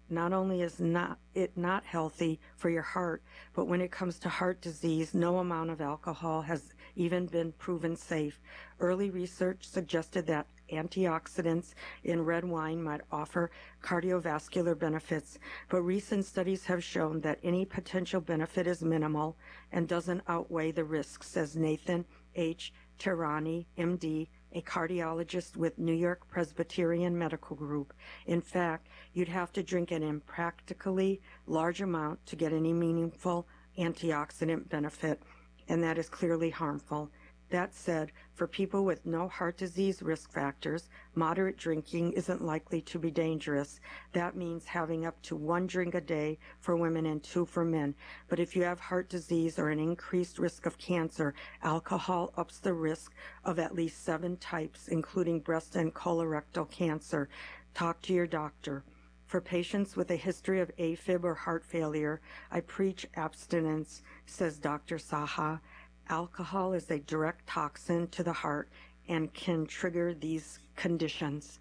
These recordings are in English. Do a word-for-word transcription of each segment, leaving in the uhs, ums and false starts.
not only is not it not healthy for your heart, but when it comes to heart disease, no amount of alcohol has even been proven safe. Early research suggested that antioxidants in red wine might offer cardiovascular benefits, but recent studies have shown that any potential benefit is minimal and doesn't outweigh the risks, says Nathan H. Tirani, M D, a cardiologist with New York Presbyterian Medical Group. In fact, you'd have to drink an impractically large amount to get any meaningful antioxidant benefit, and that is clearly harmful. That said, for people with no heart disease risk factors, moderate drinking isn't likely to be dangerous. That means having up to one drink a day for women and two for men. But if you have heart disease or an increased risk of cancer, alcohol ups the risk of at least seven types, including breast and colorectal cancer. Talk to your doctor. For patients with a history of AFib or heart failure, I preach abstinence, says Doctor Saha. Alcohol is a direct toxin to the heart and can trigger these conditions.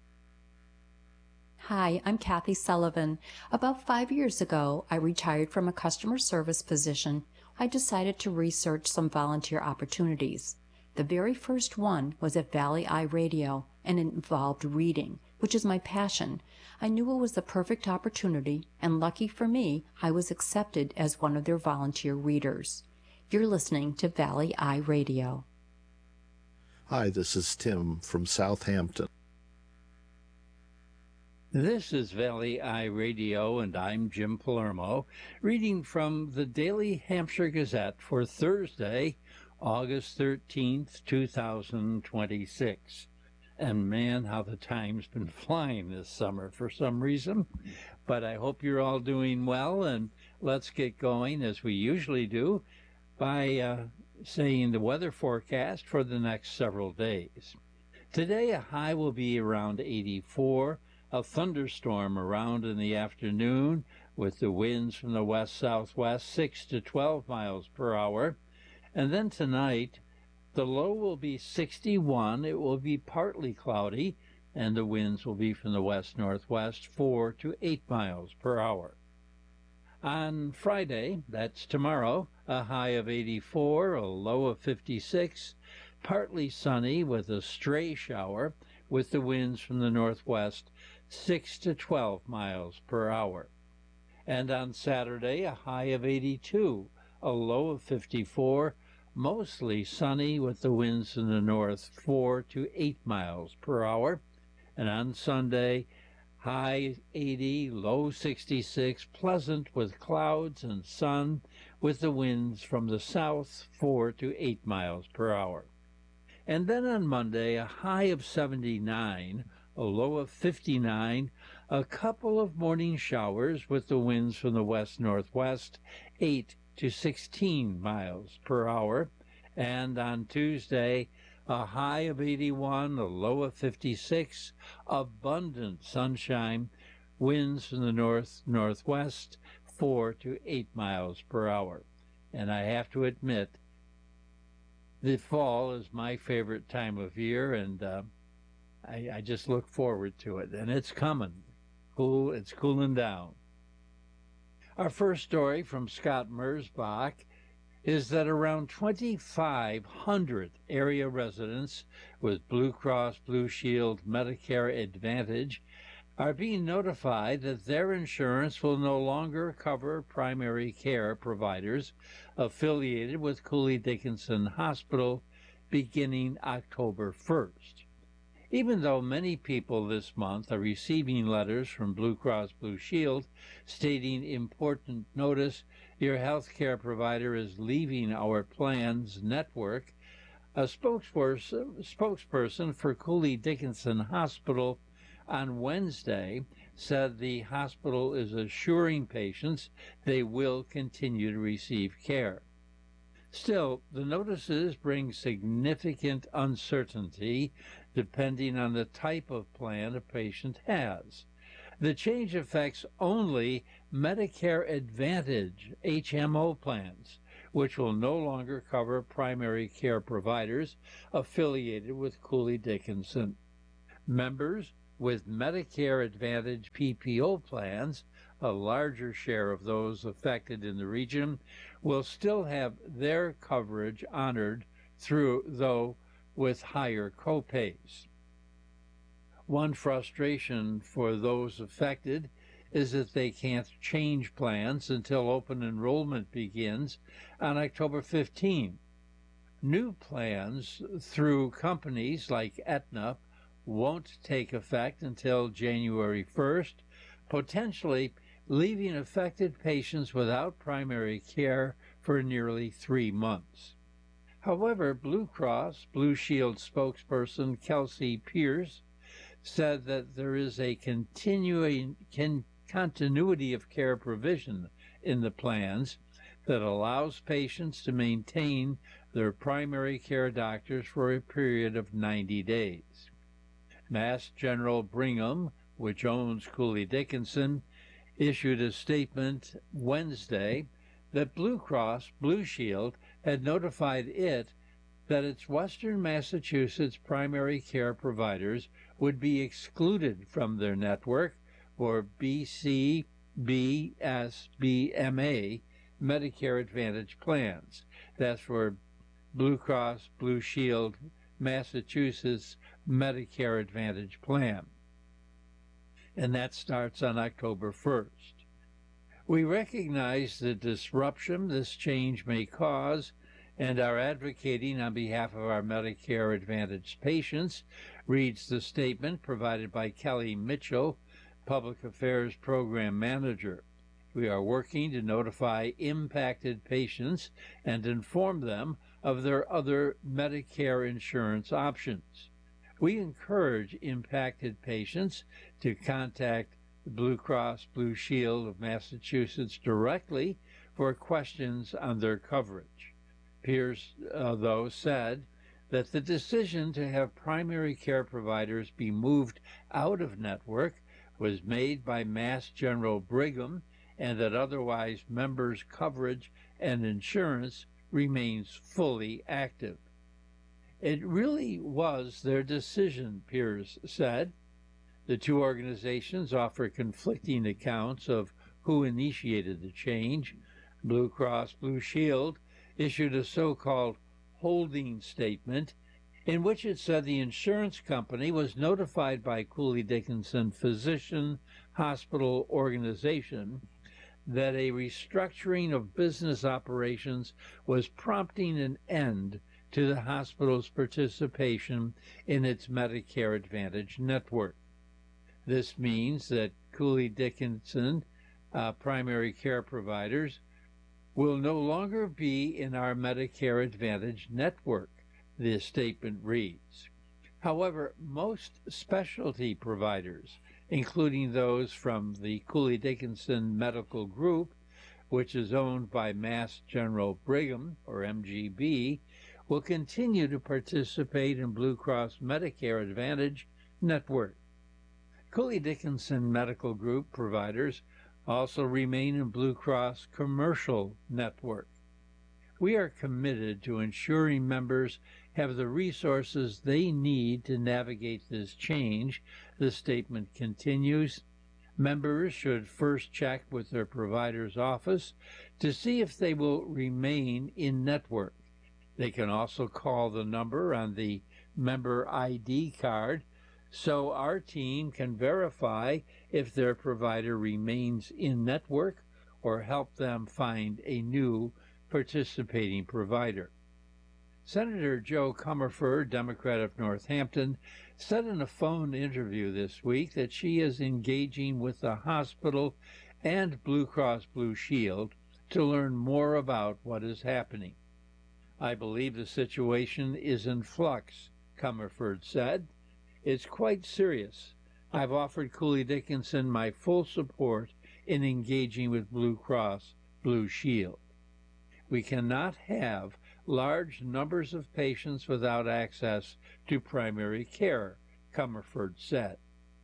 Hi, I'm Kathy Sullivan. About five years ago, I retired from a customer service position. I decided to research some volunteer opportunities. The very first one was at Valley Eye Radio, and it involved reading, which is my passion. I knew it was the perfect opportunity, and lucky for me, I was accepted as one of their volunteer readers. You're listening to Valley Eye Radio. Hi, this is Tim from Southampton. This is Valley Eye Radio, and I'm Jim Palermo, reading from the Daily Hampshire Gazette for Thursday, August thirteenth, two thousand twenty-six. And man, how the time's been flying this summer for some reason. But I hope you're all doing well, and let's get going, as we usually do, by uh, saying the weather forecast for the next several days. Today, a high will be around eighty-four, a thunderstorm around in the afternoon with the winds from the west-southwest six to twelve miles per hour. And then tonight, the low will be sixty-one. It will be partly cloudy, and the winds will be from the west-northwest four to eight miles per hour. On Friday, that's tomorrow, a high of eighty-four, a low of fifty-six, partly sunny with a stray shower, with the winds from the northwest six to twelve miles per hour. And on Saturday, a high of eighty-two, a low of fifty-four, mostly sunny with the winds in the north four to eight miles per hour. And on Sunday, high eighty, low sixty-six, pleasant with clouds and sun, with the winds from the south four to eight miles per hour. And then on Monday, a high of seventy-nine, a low of fifty-nine, a couple of morning showers with the winds from the west-northwest, eight to sixteen miles per hour. And on Tuesday, a high of eighty-one, a low of fifty-six, abundant sunshine, winds from the north-northwest, four to eight miles per hour. And I have to admit, the fall is my favorite time of year, and uh, I, I just look forward to it. And it's coming. Cool, it's cooling down. Our first story from Scott Merzbach is that around twenty-five hundred area residents with Blue Cross Blue Shield Medicare Advantage are being notified that their insurance will no longer cover primary care providers affiliated with Cooley Dickinson Hospital beginning October first. Even though many people this month are receiving letters from Blue Cross Blue Shield stating important notice, your health care provider is leaving our plan's network, a spokesperson, spokesperson for Cooley Dickinson Hospital on Wednesday said the hospital is assuring patients they will continue to receive care. Still, the notices bring significant uncertainty depending on the type of plan a patient has. The change affects only Medicare Advantage H M O plans, which will no longer cover primary care providers affiliated with Cooley Dickinson. Members with Medicare Advantage P P O plans, a larger share of those affected in the region will still have their coverage honored through, though with higher copays. One frustration for those affected is that they can't change plans until open enrollment begins on October fifteenth. New plans through companies like Aetna won't take effect until January first, potentially leaving affected patients without primary care for nearly three months. However, Blue Cross Blue Shield spokesperson Kelsey Pierce said that there is a continuing con- continuity of care provision in the plans that allows patients to maintain their primary care doctors for a period of ninety days. Mass General Brigham, which owns Cooley Dickinson, issued a statement Wednesday that Blue Cross Blue Shield had notified it that its Western Massachusetts primary care providers would be excluded from their network for B C B S B M A Medicare Advantage plans. That's for Blue Cross Blue Shield Massachusetts Medicare Advantage plan. And that starts on October first. We recognize the disruption this change may cause and are advocating on behalf of our Medicare Advantage patients, reads the statement provided by Kelly Mitchell, Public Affairs Program Manager. We are working to notify impacted patients and inform them of their other Medicare insurance options. We encourage impacted patients to contact the Blue Cross Blue Shield of Massachusetts directly for questions on their coverage. Pierce, uh, though, said that the decision to have primary care providers be moved out of network was made by Mass General Brigham, and that otherwise members' coverage and insurance remains fully active. It really was their decision, Pierce said. The two organizations offer conflicting accounts of who initiated the change. Blue Cross Blue Shield issued a so-called holding statement in which it said the insurance company was notified by Cooley Dickinson Physician Hospital Organization that a restructuring of business operations was prompting an end to the hospital's participation in its Medicare Advantage network. This means that Cooley Dickinson uh, primary care providers will no longer be in our Medicare Advantage network, the statement reads. However, most specialty providers, including those from the Cooley Dickinson Medical Group, which is owned by Mass General Brigham, or M G B, will continue to participate in Blue Cross Medicare Advantage network. Cooley Dickinson Medical Group providers also remain in Blue Cross Commercial Network. We are committed to ensuring members have the resources they need to navigate this change, the statement continues. Members should first check with their provider's office to see if they will remain in network. They can also call the number on the member I D card so our team can verify if their provider remains in network or help them find a new participating provider. Senator Jo Comerford, Democrat of Northampton, said in a phone interview this week that she is engaging with the hospital and Blue Cross Blue Shield to learn more about what is happening. I believe the situation is in flux, Comerford said. It's quite serious. I've offered Cooley Dickinson my full support in engaging with Blue Cross Blue Shield. We cannot have large numbers of patients without access to primary care, Comerford said.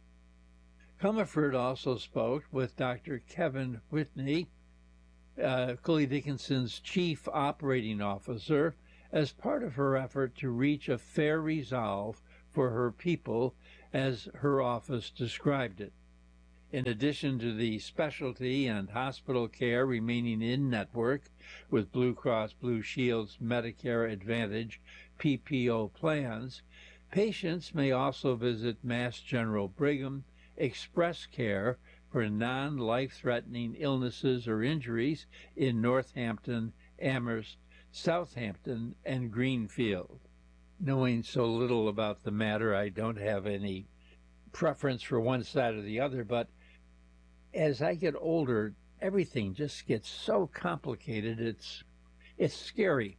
Comerford also spoke with Doctor Kevin Whitney, uh, Cooley Dickinson's chief operating officer, as part of her effort to reach a fair resolve for her people as her office described it. In addition to the specialty and hospital care remaining in network with Blue Cross Blue Shield's Medicare Advantage P P O plans, patients may also visit Mass General Brigham Express Care for non-life-threatening illnesses or injuries in Northampton, Amherst, Southampton, and Greenfield. Knowing so little about the matter, I don't have any preference for one side or the other, but as I get older, everything just gets so complicated, it's it's scary.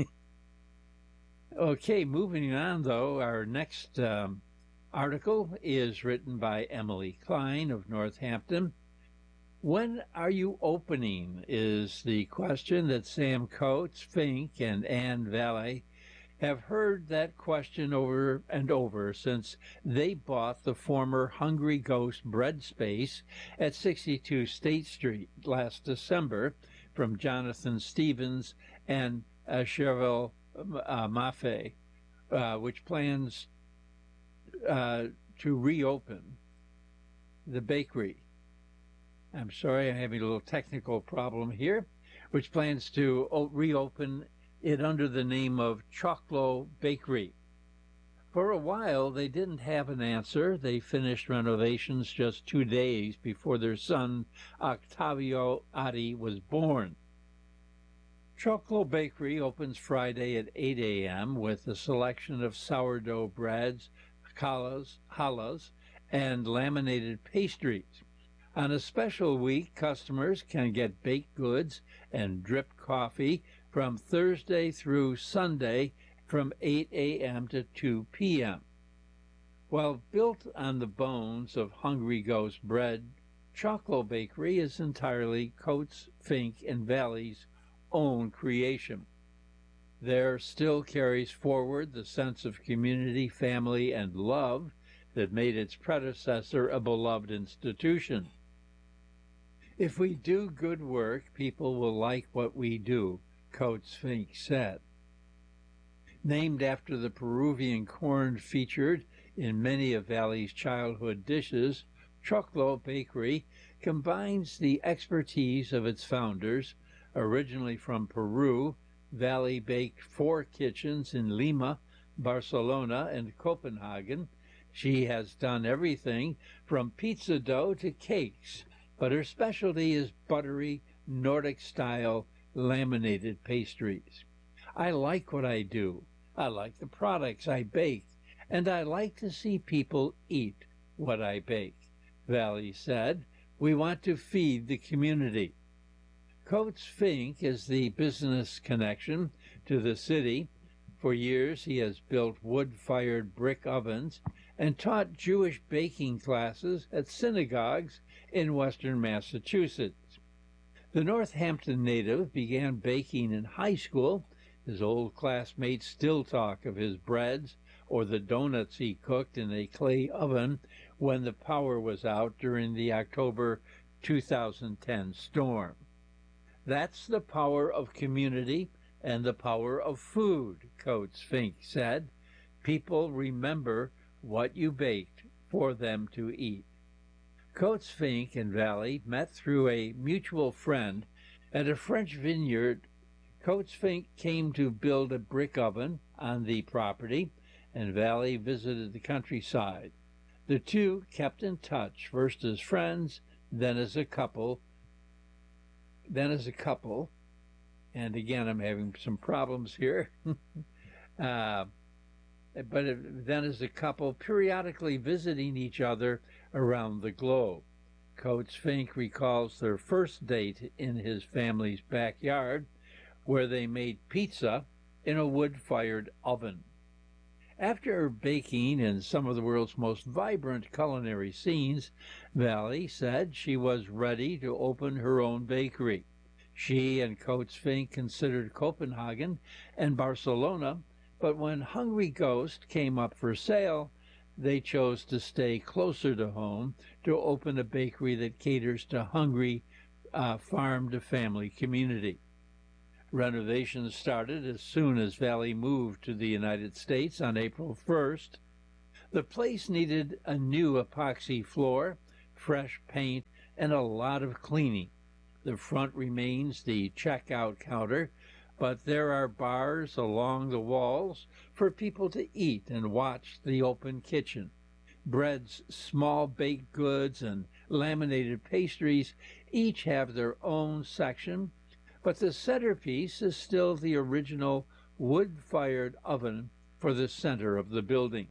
Okay, moving on, though, our next um, article is written by Emily Klein of Northampton. When are you opening is the question that Sam Coates, Fink, and Ann Valley have heard that question over and over since they bought the former Hungry Ghost bread space at sixty-two State Street last December from Jonathan Stevens and uh, Cheryl uh, Maffei, uh, which plans uh, to reopen the bakery. I'm sorry, I'm having a little technical problem here, which plans to o- reopen it under the name of Choclo Bakery. For a while, they didn't have an answer. They finished renovations just two days before their son, Octavio Adi, was born. Choclo Bakery opens Friday at eight a.m. with a selection of sourdough breads, challahs, challahs, and laminated pastries. On a special week, customers can get baked goods and drip coffee from Thursday through Sunday from eight a.m. to two p.m. While built on the bones of Hungry Ghost bread, Choclo Bakery is entirely Coates, Fink, and Valley's own creation. There still carries forward the sense of community, family, and love that made its predecessor a beloved institution. If we do good work, people will like what we do, Coates Fink said. Named after the Peruvian corn featured in many of Valley's childhood dishes, Choclo Bakery combines the expertise of its founders. Originally from Peru, Valley baked four kitchens in Lima, Barcelona, and Copenhagen. She has done everything from pizza dough to cakes, but her specialty is buttery, Nordic-style laminated pastries. I like what I do. I like the products I bake, and I like to see people eat what I bake. Valley said, we want to feed the community. Coates Fink is the business connection to the city. For years, he has built wood-fired brick ovens and taught Jewish baking classes at synagogues in western Massachusetts. The Northampton native began baking in high school. His old classmates still talk of his breads or the donuts he cooked in a clay oven when the power was out during the October two thousand ten storm. That's the power of community and the power of food, Coates Fink said. People remember what you baked for them to eat. Coates Fink and Valley met through a mutual friend at a French vineyard. Coates Fink came to build a brick oven on the property, and Valley visited the countryside. The two kept in touch, first as friends, then as a couple, then as a couple, and again, I'm having some problems here, uh, but then as a couple, periodically visiting each other around the globe. Coates Fink recalls their first date in his family's backyard, where they made pizza in a wood-fired oven. After baking in some of the world's most vibrant culinary scenes, Valley said she was ready to open her own bakery. She and Coates Fink considered Copenhagen and Barcelona, but when Hungry Ghost came up for sale, they chose to stay closer to home to open a bakery that caters to hungry uh, farm-to-family community. Renovations started as soon as Valley moved to the United States on April first. The place needed a new epoxy floor, fresh paint, and a lot of cleaning. The front remains the checkout counter, but there are bars along the walls for people to eat and watch the open kitchen. Breads, small baked goods, and laminated pastries each have their own section, but the centerpiece is still the original wood-fired oven for the center of the building.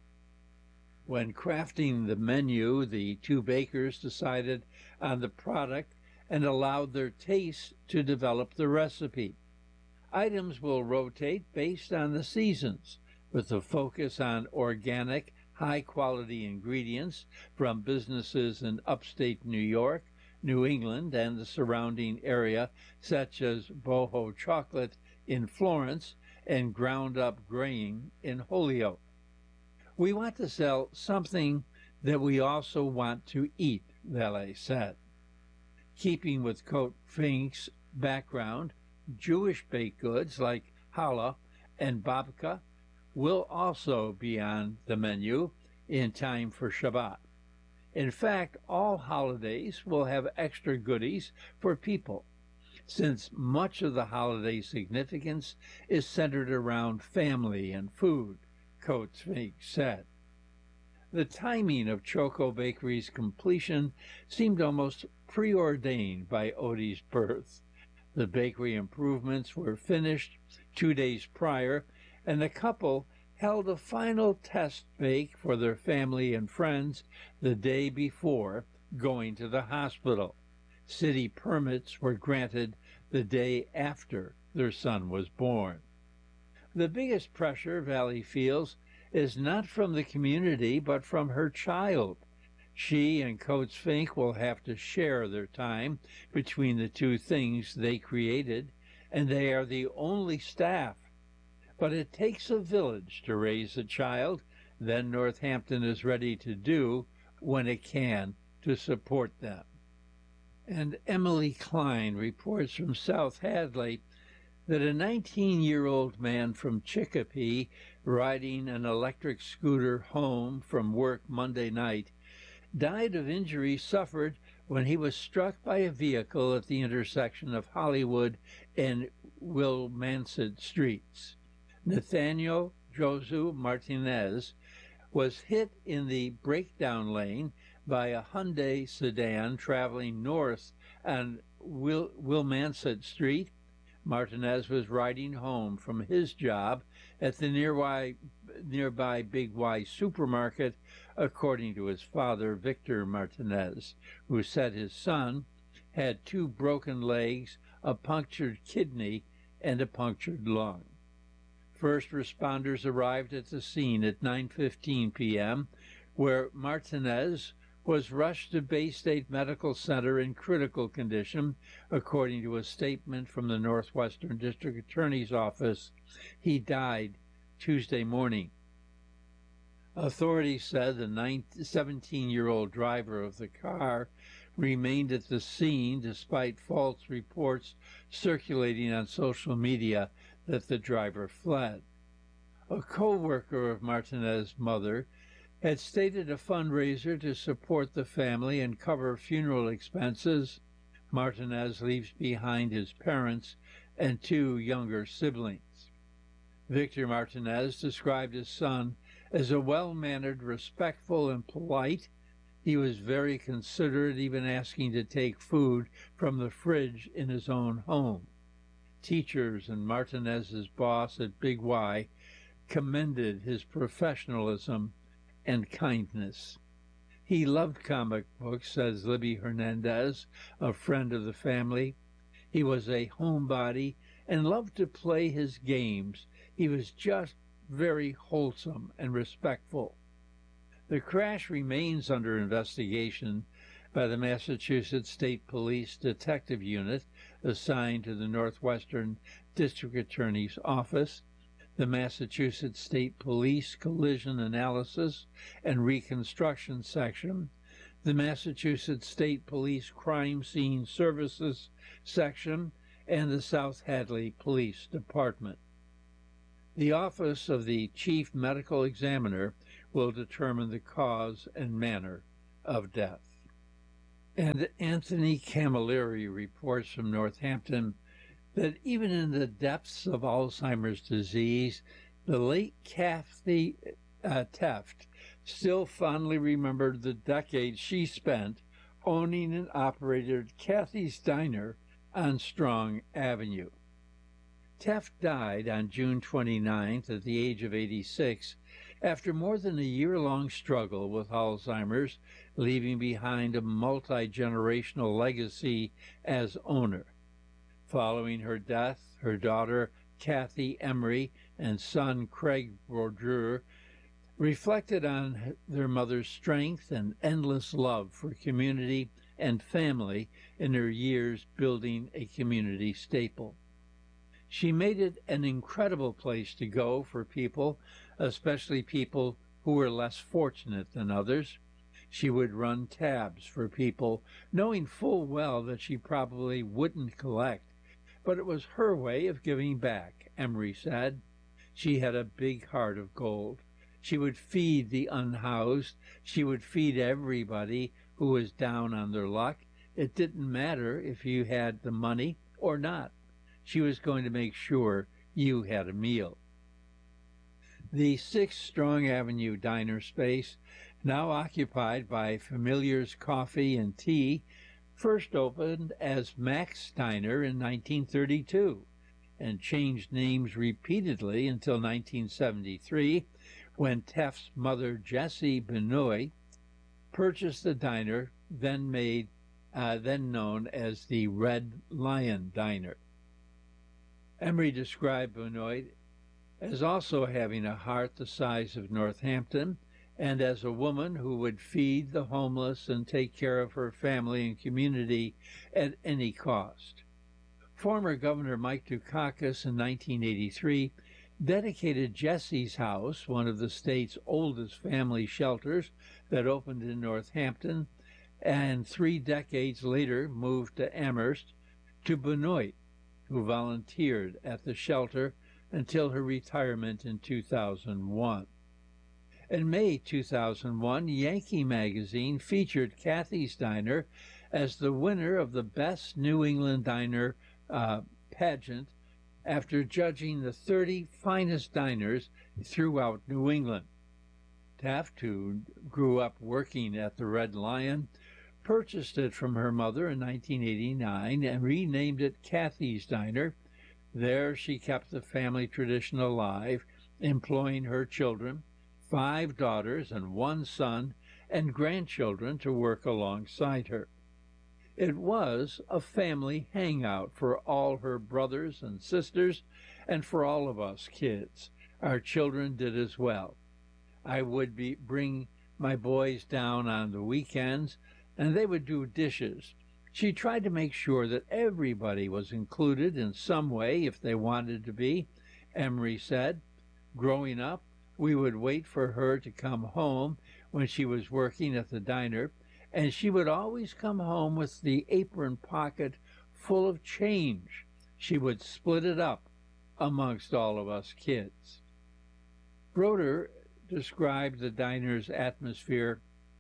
When crafting the menu, the two bakers decided on the product and allowed their tastes to develop the recipe. Items will rotate based on the seasons, with a focus on organic, high-quality ingredients from businesses in upstate New York, New England, and the surrounding area, such as boho chocolate in Florence and ground-up graying in Holyoke. We want to sell something that we also want to eat, Valet said. Keeping with Coach Fink's background, Jewish baked goods like challah and babka will also be on the menu in time for Shabbat. In fact, all holidays will have extra goodies for people, since much of the holiday significance is centered around family and food, Coach Fink said. The timing of Choco Bakery's completion seemed almost preordained by Odie's birth. The bakery improvements were finished two days prior, and the couple held a final test bake for their family and friends the day before going to the hospital. City permits were granted the day after their son was born. The biggest pressure Valley feels is not from the community, but from her child. She and Coach Fink will have to share their time between the two things they created, and they are the only staff. But it takes a village to raise a child, then Northampton is ready to do when it can to support them. And Emily Klein reports from South Hadley that a nineteen-year-old man from Chicopee riding an electric scooter home from work Monday night died of injuries suffered when he was struck by a vehicle at the intersection of Hollywood and Wilmanset Streets. Nathaniel Josu Martinez was hit in the breakdown lane by a Hyundai sedan traveling north on Wil- Wilmanset Street. Martinez was riding home from his job at the nearby, nearby Big Y supermarket, according to his father, Victor Martinez, who said his son had two broken legs, a punctured kidney, and a punctured lung. First responders arrived at the scene at nine fifteen p.m., where Martinez was rushed to Bay State Medical Center in critical condition, according to a statement from the Northwestern District Attorney's Office. He died Tuesday morning. Authorities said the seventeen-year-old driver of the car remained at the scene despite false reports circulating on social media that the driver fled. A co-worker of Martinez's mother had stated a fundraiser to support the family and cover funeral expenses. Martinez leaves behind his parents and two younger siblings. Victor Martinez described his son as a well-mannered, respectful, and polite. He was very considerate, even asking to take food from the fridge in his own home. Teachers and Martinez's boss at Big Y commended his professionalism and kindness. He loved comic books, says Libby Hernandez, a friend of the family. He was a homebody and loved to play his games. He was just very wholesome and respectful. The crash remains under investigation by the Massachusetts State Police Detective Unit assigned to the Northwestern District Attorney's Office, the Massachusetts State Police Collision Analysis and Reconstruction Section, the Massachusetts State Police Crime Scene Services Section, and the South Hadley Police Department. The Office of the Chief Medical Examiner will determine the cause and manner of death. And Anthony Camilleri reports from Northampton that even in the depths of Alzheimer's disease, the late Kathy uh, Teft still fondly remembered the decades she spent owning and operated Kathy's Diner on Strong Avenue. Teft died on June twenty-ninth at the age of eighty-six after more than a year-long struggle with Alzheimer's, leaving behind a multi-generational legacy as owner. Following her death, her daughter Kathy Emery and son Craig Brodeur reflected on their mother's strength and endless love for community and family in her years building a community staple. She made it an incredible place to go for people, especially people who were less fortunate than others. She would run tabs for people, knowing full well that she probably wouldn't collect, but it was her way of giving back, Emery said. She had a big heart of gold. She would feed the unhoused. She would feed everybody who was down on their luck. It didn't matter if you had the money or not. She was going to make sure you had a meal. The six Strong Avenue diner space, now occupied by Familiar's Coffee and Tea, first opened as Mac's Diner in nineteen thirty-two and changed names repeatedly until nineteen seventy-three, when Teft's mother, Jessie Benoit, purchased the diner, then made, uh, then known as the Red Lion Diner. Emery described Benoit as also having a heart the size of Northampton, and as a woman who would feed the homeless and take care of her family and community at any cost. Former Governor Mike Dukakis in nineteen eighty-three dedicated Jessie's House, one of the state's oldest family shelters that opened in Northampton, and three decades later moved to Amherst, to Benoit, who volunteered at the shelter until her retirement in two thousand one. In May two thousand one, Yankee Magazine featured Kathy's Diner as the winner of the Best New England Diner uh, pageant after judging the thirty finest diners throughout New England. Teft, who grew up working at the Red Lion, purchased it from her mother in nineteen eighty-nine and renamed it Kathy's Diner. There she kept the family tradition alive, employing her children, five daughters and one son, and grandchildren to work alongside her. It was a family hangout for all her brothers and sisters, and for all of us kids. Our children did as well. I would be, bring my boys down on the weekends, and they would do dishes. She tried to make sure that everybody was included in some way if they wanted to be, Emery said. Growing up, we would wait for her to come home when she was working at the diner, and she would always come home with the apron pocket full of change. She would split it up amongst all of us kids. Brodeur described the diner's atmosphere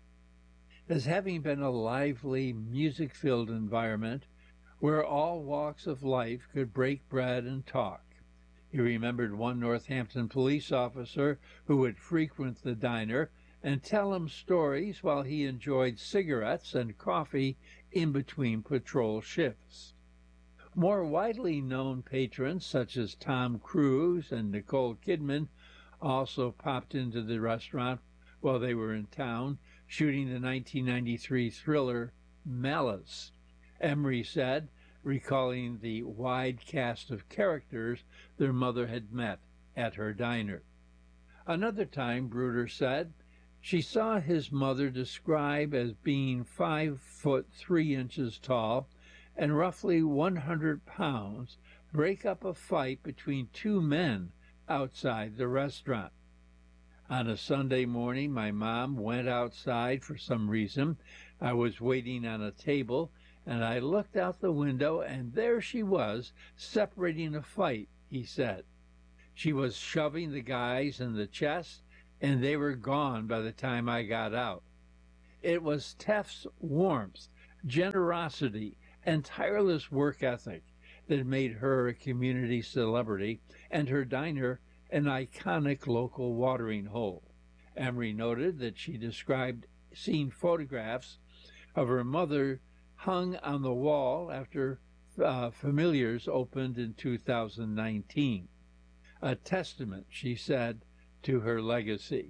as having been a lively, music-filled environment where all walks of life could break bread and talk. He remembered one Northampton police officer who would frequent the diner and tell him stories while he enjoyed cigarettes and coffee in between patrol shifts. More widely known patrons, such as Tom Cruise and Nicole Kidman, also popped into the restaurant while they were in town, shooting the nineteen ninety-three thriller Malice. Emery said, recalling the wide cast of characters their mother had met at her diner. Another time, Brodeur said, she saw his mother describe as being five foot three inches tall and roughly one hundred pounds break up a fight between two men outside the restaurant. On a Sunday morning, my mom went outside for some reason. I was waiting on a table, and I looked out the window, and there she was, separating a fight, he said. She was shoving the guys in the chest and they were gone by the time I got out. It was Teff's warmth, generosity, and tireless work ethic that made her a community celebrity and her diner an iconic local watering hole. Emery noted that she described seeing photographs of her mother hung on the wall after uh, Familiars opened in two thousand nineteen. A testament, she said, to her legacy.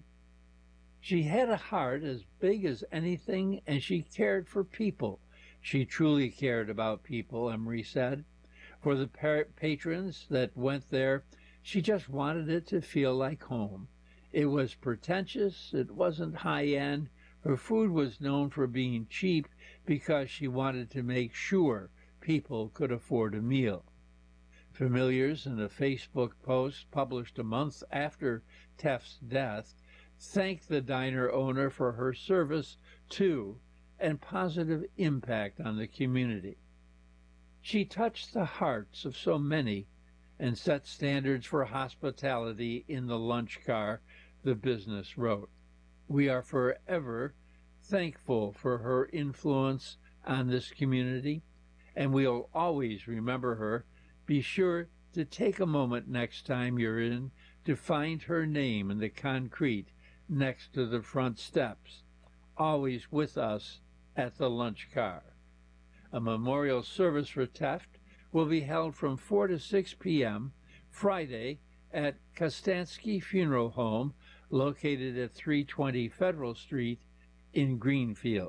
She had a heart as big as anything, and she cared for people. She truly cared about people, Emery said. For the patrons that went there, she just wanted it to feel like home. It was pretentious, it wasn't high-end. Her food was known for being cheap because she wanted to make sure people could afford a meal. Familiars, in a Facebook post published a month after Teff's death, thanked the diner owner for her service to and positive impact on the community. She touched the hearts of so many and set standards for hospitality in the lunch car, the business wrote. We are forever thankful for her influence on this community, and we'll always remember her. Be sure to take a moment next time you're in to find her name in the concrete next to the front steps, always with us at the lunch car. A memorial service for Teff will be held from four to six p.m. Friday at Kostansky Funeral Home, located at three twenty Federal Street in Greenfield.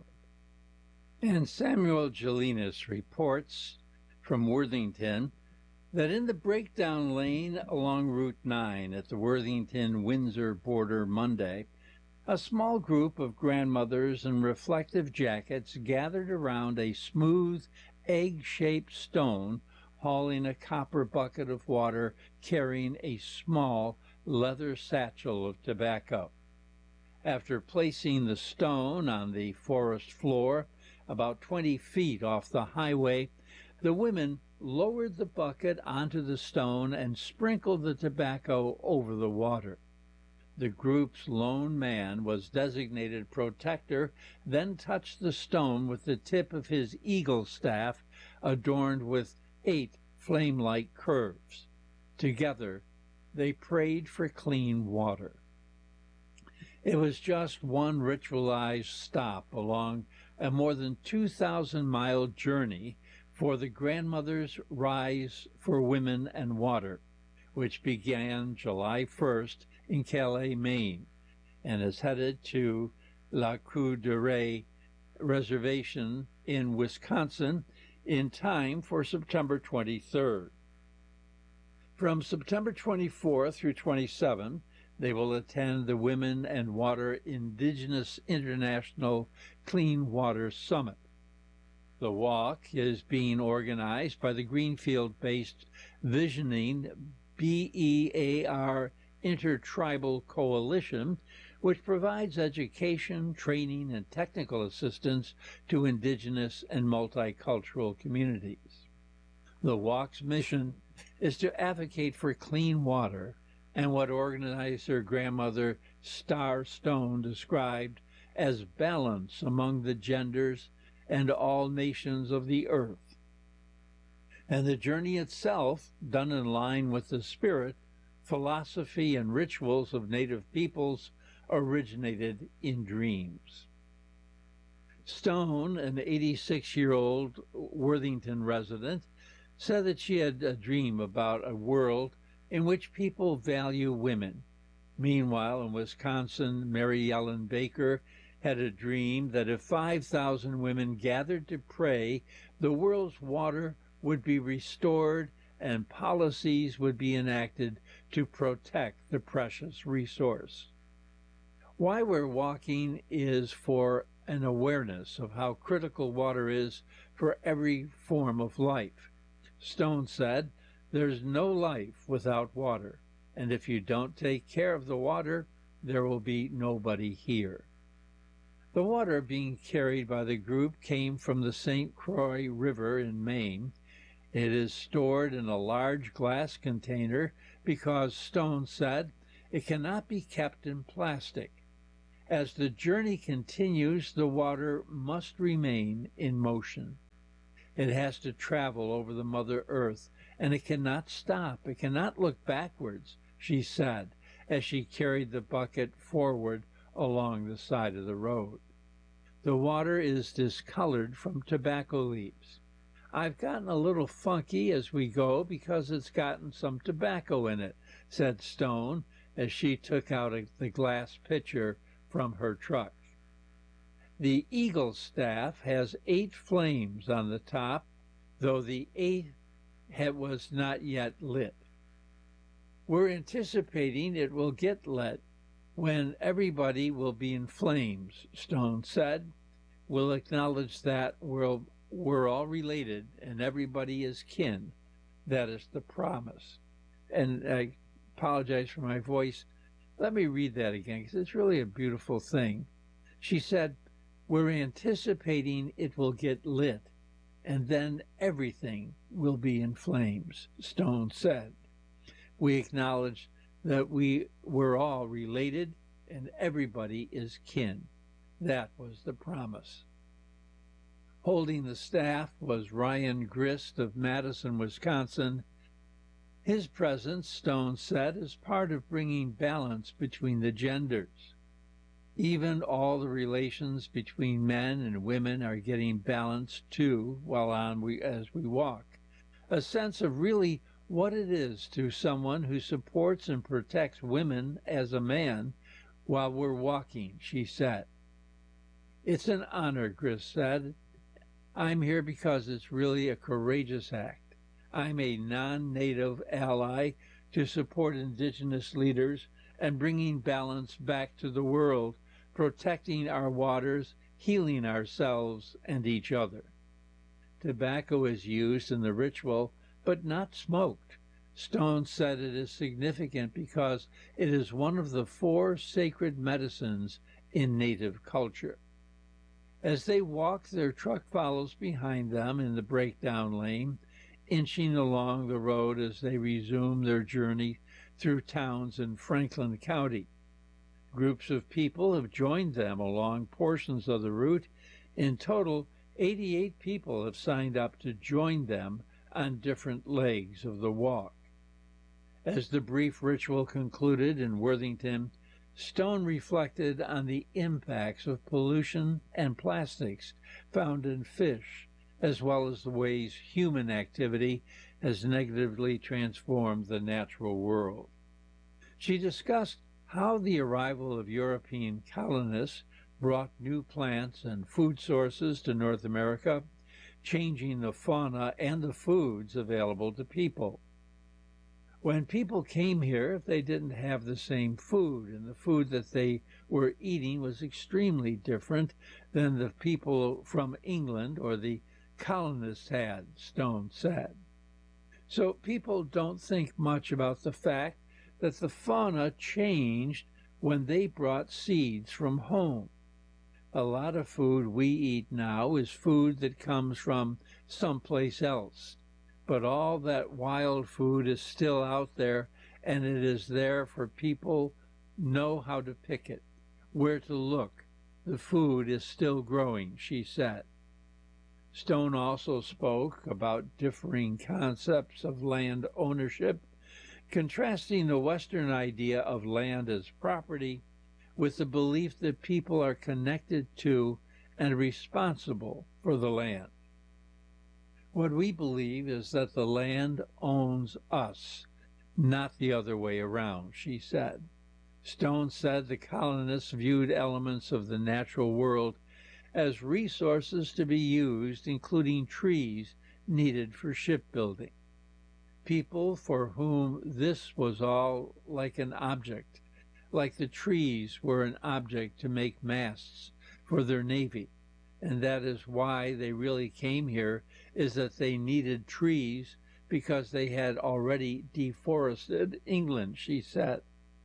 And Samuel Gelinas reports from Worthington that in the breakdown lane along Route nine at the Worthington-Windsor border Monday, a small group of grandmothers in reflective jackets gathered around a smooth, egg-shaped stone, hauling a copper bucket of water, carrying a small leather satchel of tobacco. After placing the stone on the forest floor, about twenty feet off the highway, the women lowered the bucket onto the stone and sprinkled the tobacco over the water. The group's lone man was designated protector, then touched the stone with the tip of his eagle staff, adorned with eight flame-like curves. Together, they prayed for clean water. It was just one ritualized stop along a more than two thousand mile journey for the Grandmothers' Rise for Women and Water, which began July first in Calais, Maine, and is headed to La Coupe de Ray Reservation in Wisconsin in time for September twenty-third. From September twenty-fourth through twenty-seventh, they will attend the Women and Water Indigenous International Clean Water Summit. The walk is being organized by the Greenfield-based Visioning B E A R Intertribal Coalition, which provides education, training, and technical assistance to indigenous and multicultural communities. The walk's mission is to advocate for clean water and what organizer grandmother Star Stone described as balance among the genders and all nations of the earth. And the journey itself, done in line with the spirit, philosophy, and rituals of native peoples, originated in dreams. Stone, an eighty-six-year-old Worthington resident, said that she had a dream about a world in which people value women. Meanwhile, in Wisconsin, Mary Ellen Baker had a dream that if five thousand women gathered to pray, the world's water would be restored and policies would be enacted to protect the precious resource. Why we're walking is for an awareness of how critical water is for every form of life. Stone said, "There's no life without water, and if you don't take care of the water, there will be nobody here." The water being carried by the group came from the Saint Croix River in Maine. It is stored in a large glass container because, Stone said, It cannot be kept in plastic. As the journey continues, the water must remain in motion. It has to travel over the Mother Earth, and it cannot stop. It cannot look backwards, she said, as she carried the bucket forward along the side of the road. The water is discolored from tobacco leaves. I've gotten a little funky as we go because it's gotten some tobacco in it, said Stone, as she took out a, the glass pitcher from her truck. The eagle staff has eight flames on the top, though the eighth was not yet lit. We're anticipating it will get lit when everybody will be in flames, Stone said. We'll acknowledge that we're, we're all related and everybody is kin. That is the promise. And I apologize for my voice. Let me read that again, because it's really a beautiful thing. She said, we're anticipating it will get lit, and then everything will be in flames, Stone said. We acknowledge that we were all related and everybody is kin. That was the promise. Holding the staff was Ryan Grist of Madison, Wisconsin. His presence, Stone said, is part of bringing balance between the genders. Even all the relations between men and women are getting balanced too while on we as we walk. A sense of really what it is to someone who supports and protects women as a man while we're walking, she said. It's an honor, Grist said. I'm here because it's really a courageous act. I'm a non-native ally to support indigenous leaders and bringing balance back to the world, protecting our waters, healing ourselves and each other. Tobacco is used in the ritual, but not smoked. Stone said it is significant because it is one of the four sacred medicines in Native culture. As they walk, their truck follows behind them in the breakdown lane, inching along the road as they resume their journey through towns in Franklin County. Groups of people have joined them along portions of the route. In total, eighty-eight people have signed up to join them on different legs of the walk. As the brief ritual concluded in Worthington, Stone reflected on the impacts of pollution and plastics found in fish, as well as the ways human activity has negatively transformed the natural world. She discussed how the arrival of European colonists brought new plants and food sources to North America, changing the fauna and the foods available to people. When people came here, they didn't have the same food, and the food that they were eating was extremely different than the people from England or the colonists had, Stone said. So people don't think much about the fact that the fauna changed when they brought seeds from home. A lot of food we eat now is food that comes from someplace else. But all that wild food is still out there, and it is there for people know how to pick it, where to look. The food is still growing, she said. Stone also spoke about differing concepts of land ownership, contrasting the Western idea of land as property with the belief that people are connected to and responsible for the land. What we believe is that the land owns us, not the other way around, she said. Stone said the colonists viewed elements of the natural world as resources to be used, including trees needed for shipbuilding. People for whom this was all like an object, like the trees were an object to make masts for their navy. And that is why they really came here, is that they needed trees because they had already deforested England, she said.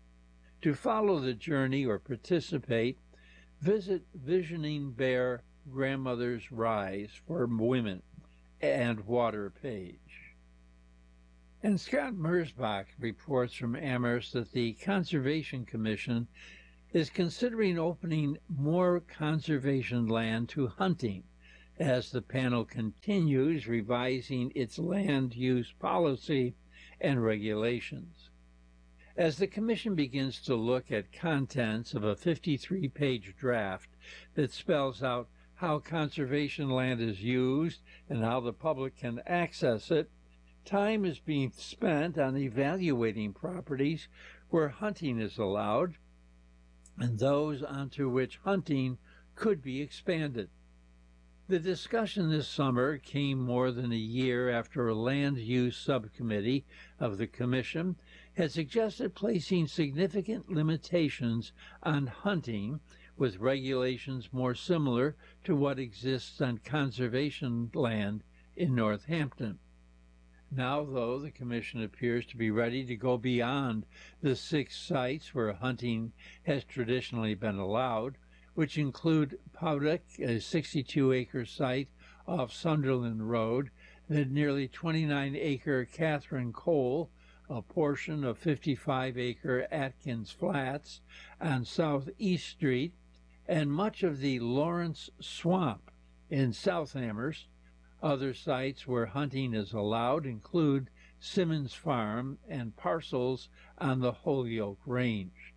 To follow the journey or participate, visit Visioning Bear Grandmother's Rise for Women and Water page. And Scott Merzbach reports from Amherst that the Conservation Commission is considering opening more conservation land to hunting as the panel continues revising its land use policy and regulations. As the Commission begins to look at contents of a fifty-three page draft that spells out how conservation land is used and how the public can access it, time is being spent on evaluating properties where hunting is allowed and those onto which hunting could be expanded. The discussion this summer came more than a year after a land use subcommittee of the Commission had suggested placing significant limitations on hunting with regulations more similar to what exists on conservation land in Northampton. Now, though, the Commission appears to be ready to go beyond the six sites where hunting has traditionally been allowed, which include Powdick, a sixty-two acre site off Sunderland Road, the nearly twenty-nine acre Catherine Cole, a portion of fifty-five acre Atkins Flats on South East Street, and much of the Lawrence Swamp in South Amherst. Other sites where hunting is allowed include Simmons Farm and parcels on the Holyoke Range.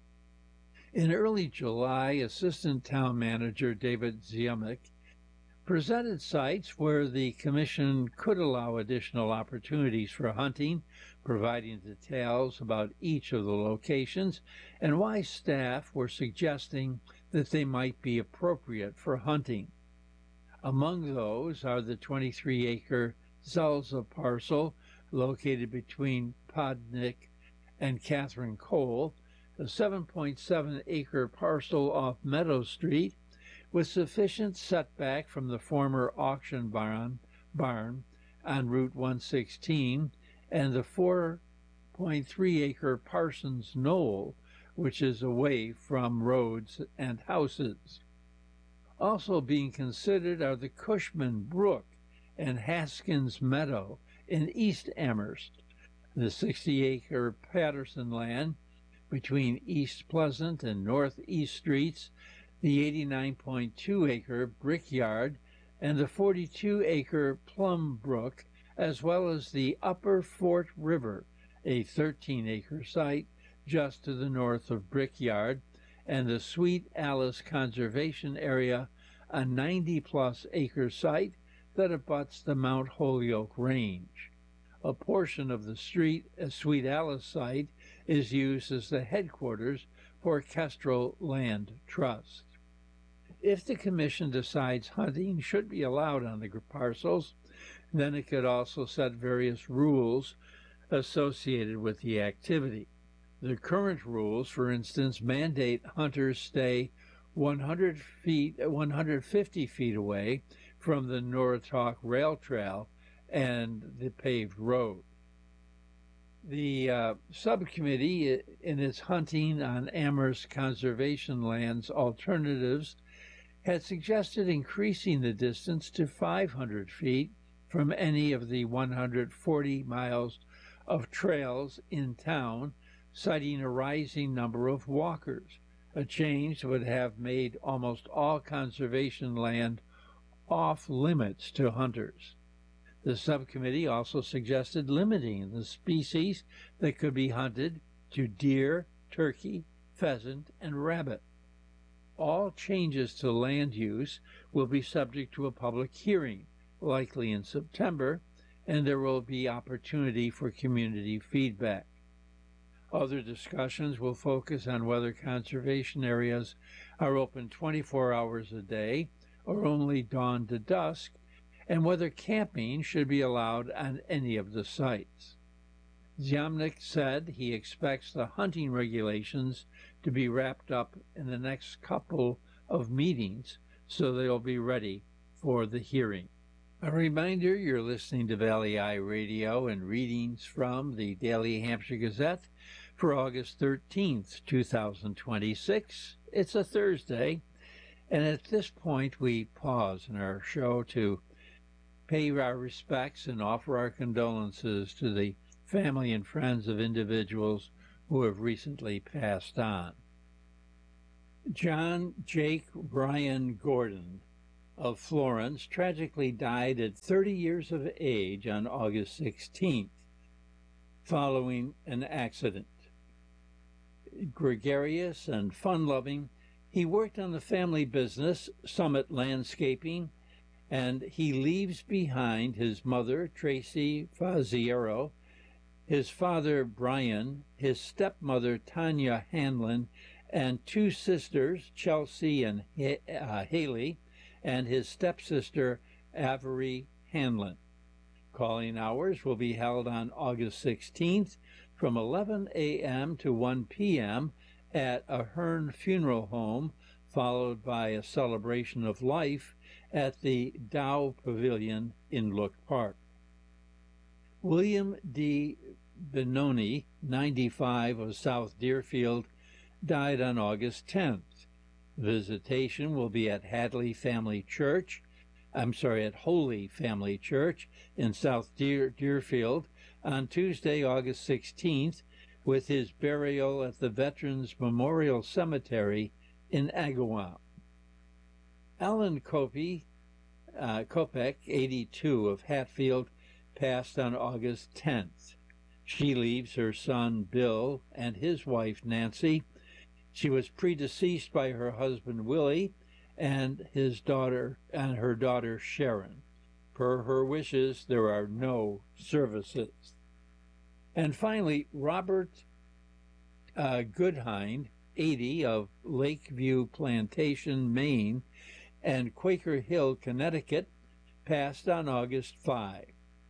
In early July, Assistant Town Manager David Ziemnick presented sites where the Commission could allow additional opportunities for hunting, providing details about each of the locations and why staff were suggesting that they might be appropriate for hunting. Among those are the twenty-three acre Zalza parcel located between Podnick and Catherine Cole, a seven point seven acre parcel off Meadow Street with sufficient setback from the former auction barn, barn on Route one sixteen, and the four point three acre Parsons Knoll, which is away from roads and houses. Also being considered are the Cushman Brook and Haskins Meadow in East Amherst, the sixty acre Patterson land between East Pleasant and Northeast Streets, the eighty-nine point two acre Brickyard, and the forty-two acre Plum Brook, as well as the Upper Fort River, a thirteen acre site just to the north of Brickyard, and the Sweet Alice Conservation Area, a ninety plus acre site that abuts the Mount Holyoke Range. A portion of the street, a Sweet Alice site is used as the headquarters for Kestrel Land Trust. If the Commission decides hunting should be allowed on the parcels, then it could also set various rules associated with the activity. The current rules, for instance, mandate hunters stay one hundred feet, one hundred fifty feet away from the Nortalk Rail Trail and the paved road. The uh, subcommittee, in its hunting on Amherst conservation lands alternatives, had suggested increasing the distance to five hundred feet from any of the one hundred forty miles of trails in town, citing a rising number of walkers, a change that would have made almost all conservation land off limits to hunters. The subcommittee also suggested limiting the species that could be hunted to deer, turkey, pheasant, and rabbit. All changes to land use will be subject to a public hearing, likely in September, and there will be opportunity for community feedback. Other discussions will focus on whether conservation areas are open twenty-four hours a day or only dawn to dusk, and whether camping should be allowed on any of the sites. Ziemnick said he expects the hunting regulations to be wrapped up in the next couple of meetings so they'll be ready for the hearing. A reminder, you're listening to Valley Eye Radio and readings from the Daily Hampshire Gazette for August thirteenth, two thousand twenty-six. It's a Thursday, and at this point we pause in our show to pay our respects and offer our condolences to the family and friends of individuals who have recently passed on. John Jake Brian Gordon of Florence tragically died at thirty years of age on August sixteenth following an accident. Gregarious and fun-loving, he worked on the family business, Summit Landscaping, and he leaves behind his mother, Tracy Faziero, his father, Brian, his stepmother, Tanya Hanlon, and two sisters, Chelsea and uh, Haley, and his stepsister, Avery Hanlon. Calling hours will be held on August sixteenth from eleven a.m. to one p.m. at Ahern Funeral Home, followed by a celebration of life at the Dow Pavilion in Look Park. William D. Benoni, ninety-five, of South Deerfield, died on August tenth. Visitation will be at Hadley Family Church, I'm sorry, at Holy Family Church in South Deer, Deerfield on Tuesday, August sixteenth, with his burial at the Veterans Memorial Cemetery in Agawam. Ellen Kopey, uh, Kopek, eighty-two, of Hatfield, passed on August tenth. She leaves her son Bill and his wife Nancy. She was predeceased by her husband Willie and his daughter and her daughter Sharon. Per her wishes, there are no services. And finally, Robert uh, Goodhind, eighty, of Lakeview Plantation, Maine, and Quaker Hill, Connecticut, passed on August fifth.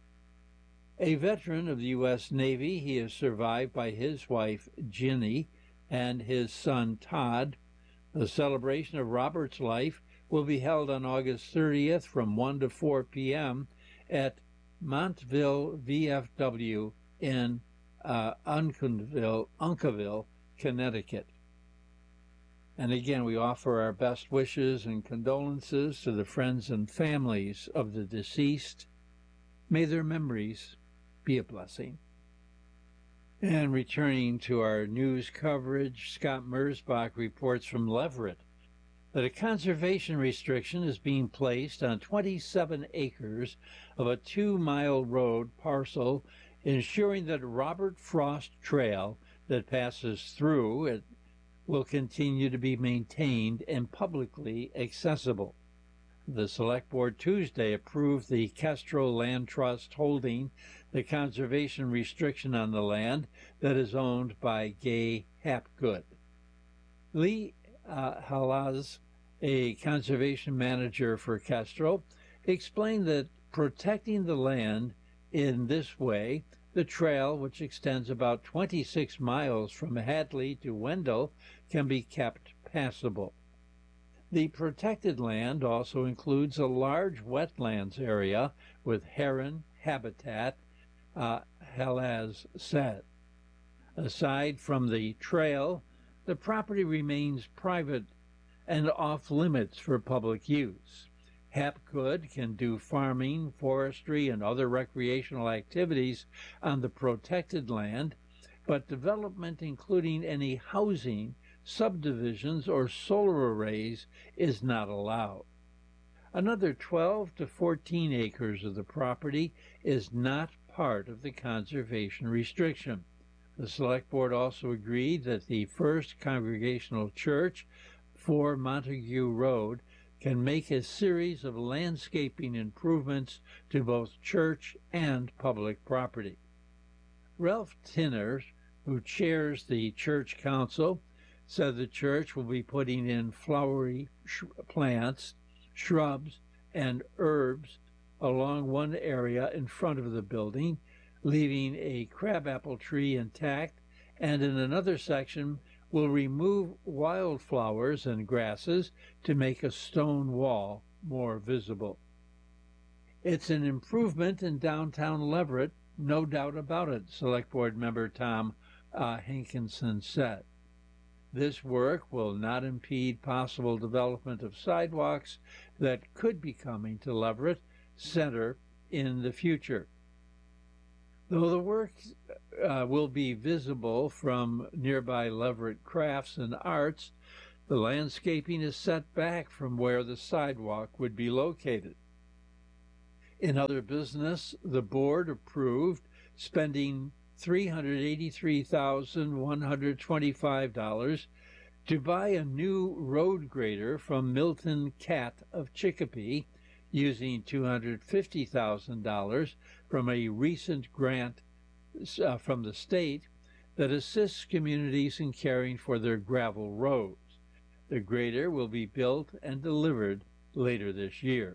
A veteran of the U S Navy, he is survived by his wife, Ginny, and his son, Todd. The celebration of Robert's life will be held on August thirtieth from one to four p.m. at Montville V F W in uh, Uncaville, Uncaville, Connecticut. And again, we offer our best wishes and condolences to the friends and families of the deceased. May their memories be a blessing. And returning to our news coverage, Scott Merzbach reports from Leverett that a conservation restriction is being placed on twenty-seven acres of a two-mile road parcel, ensuring that Robert Frost Trail that passes through it will continue to be maintained and publicly accessible. The Select Board Tuesday approved the Kestrel Land Trust holding the conservation restriction on the land that is owned by Gay Hapgood. Lee uh, Halaz, a conservation manager for Kestrel, explained that protecting the land in this way, the trail, which extends about twenty-six miles from Hadley to Wendell, can be kept passable. The protected land also includes a large wetlands area with heron habitat, uh, Halaz said. Aside from the trail, the property remains private and off limits for public use. Hapgood can do farming, forestry, and other recreational activities on the protected land, but development including any housing, subdivisions, or solar arrays is not allowed. Another twelve to fourteen acres of the property is not part of the conservation restriction. The Select Board also agreed that the First Congregational Church, four Montague Road, can make a series of landscaping improvements to both church and public property. Ralph Tinner, who chairs the church council, said the church will be putting in flowery sh- plants, shrubs, and herbs along one area in front of the building, leaving a crabapple tree intact, and in another section will remove wildflowers and grasses to make a stone wall more visible. It's an improvement in downtown Leverett, no doubt about it, Select Board member Tom uh, Hankinson said. This work will not impede possible development of sidewalks that could be coming to Leverett Center in the future. Though the work uh, will be visible from nearby Leverett Crafts and Arts, the landscaping is set back from where the sidewalk would be located. In other business, the board approved spending three hundred eighty-three thousand one hundred twenty-five dollars to buy a new road grader from Milton Cat of Chicopee, using two hundred fifty thousand dollars from a recent grant uh, from the state that assists communities in caring for their gravel roads. The grader will be built and delivered later this year.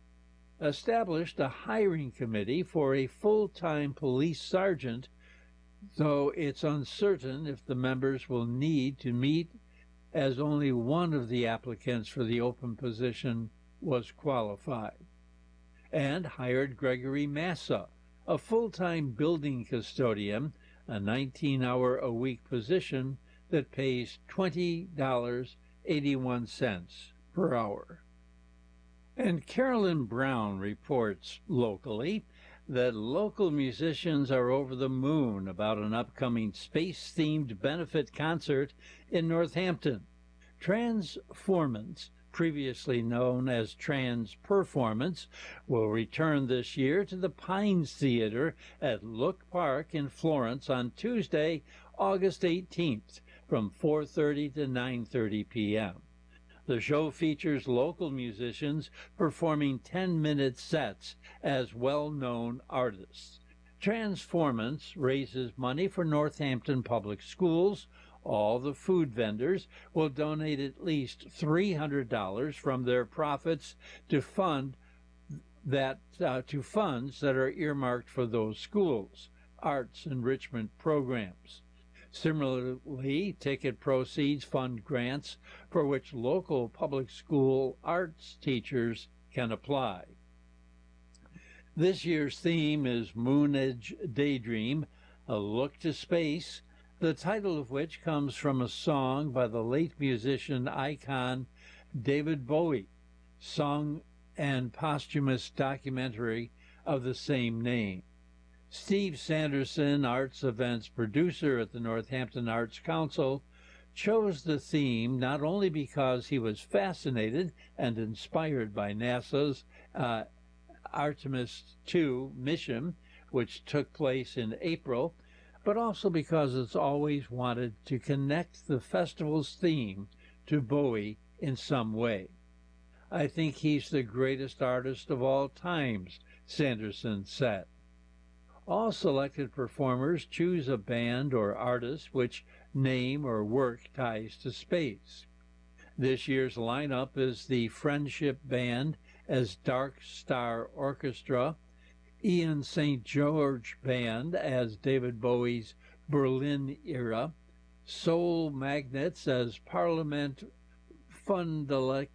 Established a hiring committee for a full-time police sergeant, though it's uncertain if the members will need to meet, as only one of the applicants for the open position was qualified. And hired Gregory Massa, a full-time building custodian, a nineteen-hour-a-week position that pays twenty dollars and eighty-one cents per hour. And Carolyn Brown reports locally that local musicians are over the moon about an upcoming space-themed benefit concert in Northampton. Transformance, previously known as Transperformance, will return this year to the Pines Theater at Look Park in Florence on Tuesday, August eighteenth, from four thirty to nine thirty p m The show features local musicians performing ten-minute sets as well-known artists. Transformance raises money for Northampton Public Schools. All the food vendors will donate at least three hundred dollars from their profits to fund that uh, to funds that are earmarked for those schools' arts enrichment programs. Similarly, ticket proceeds fund grants for which local public school arts teachers can apply. This year's theme is Moon Edge Daydream, a look to space, the title of which comes from a song by the late musician icon David Bowie, song and posthumous documentary of the same name. Steve Sanderson, arts events producer at the Northampton Arts Council, chose the theme not only because he was fascinated and inspired by NASA's uh, Artemis two mission, which took place in April, but also because it's always wanted to connect the festival's theme to Bowie in some way. I think he's the greatest artist of all times, Sanderson said. All selected performers choose a band or artist which name or work ties to space. This year's lineup is the Friendship Band as Dark Star Orchestra, Ian Saint George Band as David Bowie's Berlin Era, Soul Magnets as Parliament Funkadelic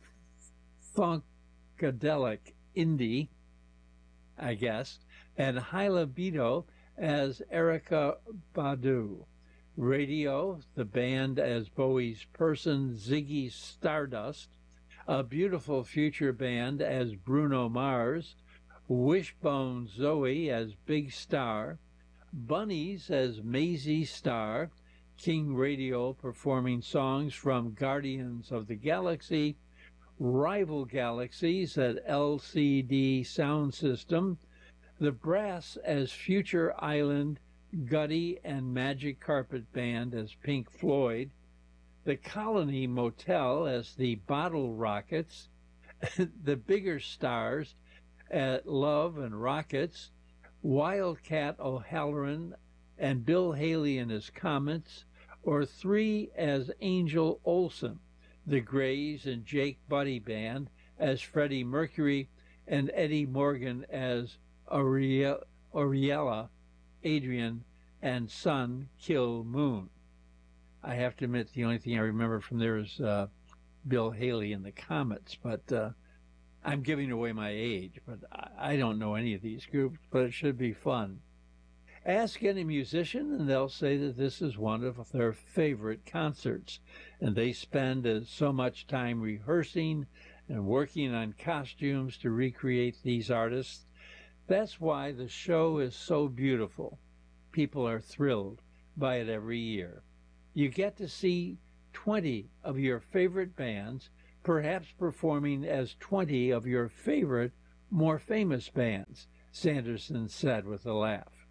Indie, I guess, and High Libido as Erykah Badu. Radio, the band as Bowie's person Ziggy Stardust, A Beautiful Future Band as Bruno Mars, Wishbone Zoe as Big Star, Bunnies as Maisie Star, King Radio performing songs from Guardians of the Galaxy, Rival Galaxies at L C D Sound System, The Brass as Future Island, Gutty and Magic Carpet Band as Pink Floyd, The Colony Motel as the Bottle Rockets, The Bigger Stars at Love and Rockets, Wildcat O'Halloran and Bill Haley and his Comets, or Three as Angel Olsen, The Grays and Jake Buddy Band as Freddie Mercury, and Eddie Morgan as Ariel, Ariella, Adrian, and Sun Kill Moon. I have to admit the only thing I remember from there is uh, Bill Haley and the Comets, but uh, I'm giving away my age, but I don't know any of these groups, but it should be fun. Ask any musician, and they'll say that this is one of their favorite concerts, and they spend uh, so much time rehearsing and working on costumes to recreate these artists That's why the show is so beautiful. People are thrilled by it every year. You get to see twenty of your favorite bands, perhaps performing as twenty of your favorite, more famous bands, Sanderson said with a laugh.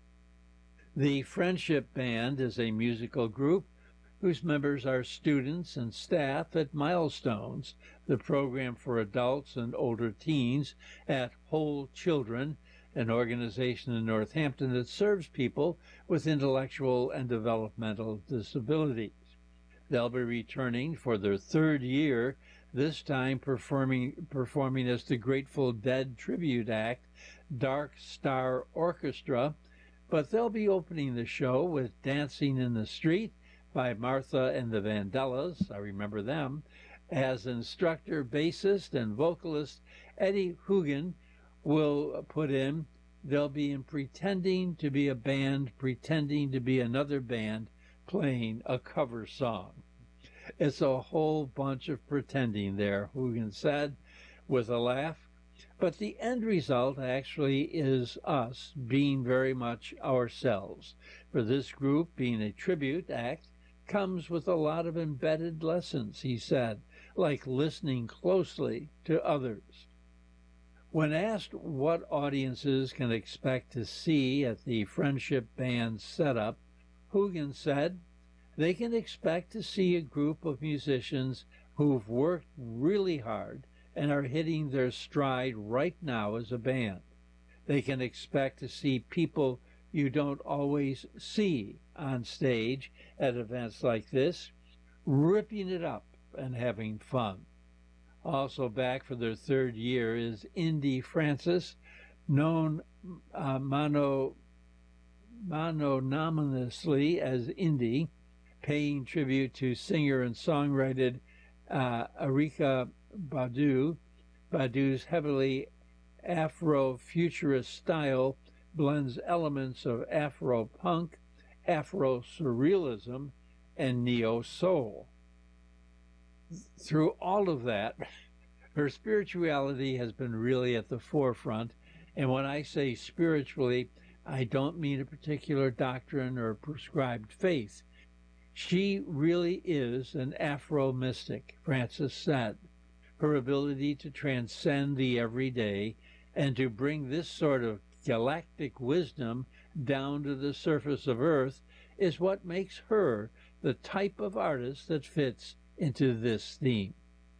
The Friendship Band is a musical group whose members are students and staff at Milestones, the program for adults and older teens at Whole Children, an organization in Northampton that serves people with intellectual and developmental disabilities. They'll be returning for their third year, this time performing, performing as the Grateful Dead tribute act, Dark Star Orchestra, but they'll be opening the show with Dancing in the Street by Martha and the Vandellas, I remember them, as instructor, bassist, and vocalist Eddie Hugan will put in, they'll be in pretending to be a band, pretending to be another band, playing a cover song. It's a whole bunch of pretending there, Hugan said with a laugh. But the end result actually is us being very much ourselves. For this group, being a tribute act comes with a lot of embedded lessons, he said, like listening closely to others. When asked what audiences can expect to see at the Friendship Band setup, Hugan said they can expect to see a group of musicians who've worked really hard and are hitting their stride right now as a band. They can expect to see people you don't always see on stage at events like this, ripping it up and having fun. Also back for their third year is Indy Francis, known uh, mono, mononymously as Indy, paying tribute to singer and songwriter uh, Erykah Badu. Badu's heavily Afro-futurist style blends elements of Afro-punk, Afro-surrealism, and neo-soul. Through all of that, her spirituality has been really at the forefront, and when I say spiritually, I don't mean a particular doctrine or prescribed faith. She really is an Afro-mystic, Francis said. Her ability to transcend the everyday and to bring this sort of galactic wisdom down to the surface of Earth is what makes her the type of artist that fits into this theme.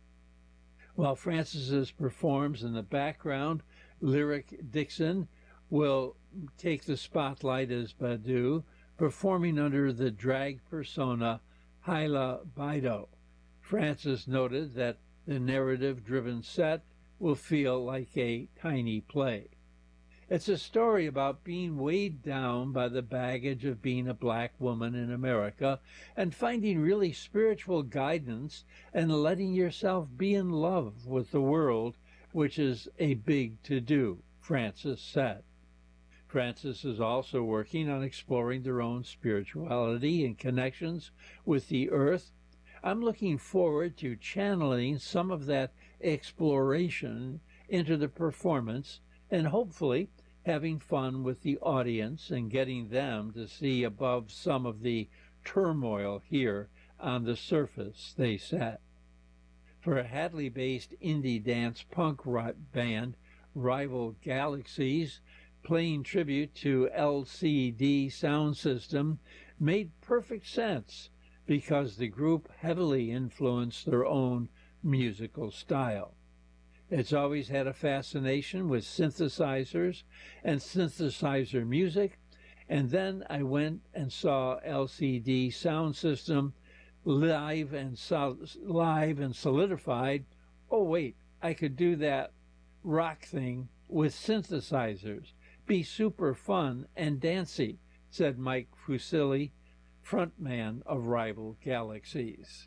While Francis performs in the background, Lyric Dixon will take the spotlight as Badu, performing under the drag persona Hyla Bido. Francis noted that the narrative-driven set will feel like a tiny play. It's a story about being weighed down by the baggage of being a black woman in America and finding really spiritual guidance and letting yourself be in love with the world, which is a big to-do, Francis said. Francis is also working on exploring their own spirituality and connections with the earth. I'm looking forward to channeling some of that exploration into the performance and hopefully having fun with the audience and getting them to see above some of the turmoil here on the surface, they said. For a Hadley-based indie dance punk rock band, Rival Galaxies, playing tribute to L C D Sound System made perfect sense because the group heavily influenced their own musical style. It's always had a fascination with synthesizers and synthesizer music, and then I went and saw L C D Sound System live and sol- live and solidified. Oh wait, I could do that rock thing with synthesizers. Be super fun and dancey, said Mike Fusilli, frontman of Rival Galaxies.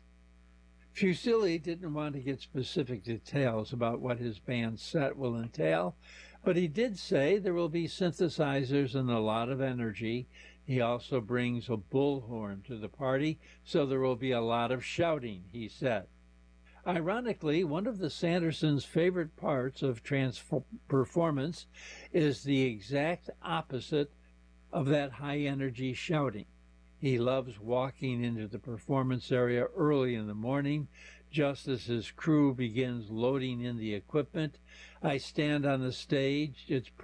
Fusilli didn't want to get specific details about what his band's set will entail, but he did say there will be synthesizers and a lot of energy. He also brings a bullhorn to the party, so there will be a lot of shouting, he said. Ironically, one of the Sandersons' favorite parts of trance performance is the exact opposite of that high-energy shouting. He loves walking into the performance area early in the morning, just as his crew begins loading in the equipment. I stand on the stage. It's